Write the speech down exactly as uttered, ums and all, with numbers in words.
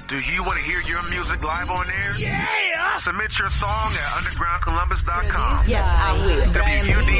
Do you want to hear your music live on air? Yeah! Submit your song at underground columbus dot com. Yes, I will. W U D